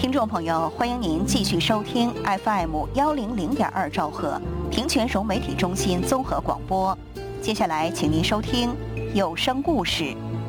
听众朋友，欢迎您继续收听 FM100.2兆赫平泉融媒体中心综合广播。接下来，请您收听有声故事《